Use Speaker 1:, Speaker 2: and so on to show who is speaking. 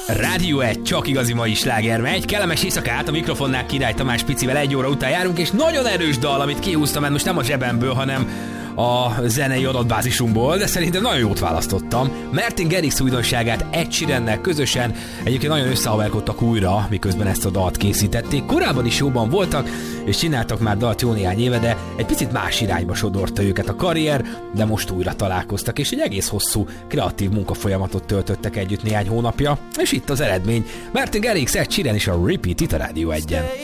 Speaker 1: Rádió 1, csak igazi mai sláger megy. Kellemes éjszakát, a mikrofonnál Király Tamás Picivel 1 óra után járunk, és nagyon erős dal, amit kihúztam, mert most nem a zsebemből, hanem a zenei adatbázisunkból, de szerintem nagyon jót választottam. Martin Garrix újdonságát Ed Sheerannel közösen egyébként nagyon összehaverkodtak újra, miközben ezt a dalt készítették. Korábban is jóban voltak, és csináltak már dalt jó néhány éve, de egy picit más irányba sodorta őket a karrier, de most újra találkoztak, és egy egész hosszú kreatív munkafolyamatot töltöttek együtt néhány hónapja, és itt az eredmény. Martin Garrix, Ed Sheeran és a Repeat itt a Rádió 1-en.